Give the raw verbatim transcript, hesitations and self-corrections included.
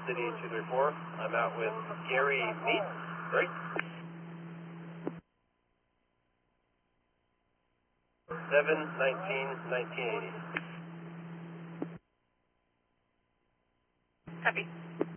City two three four. I'm out with Gary Meat. Right? seven nineteen nineteen eighty. Copy.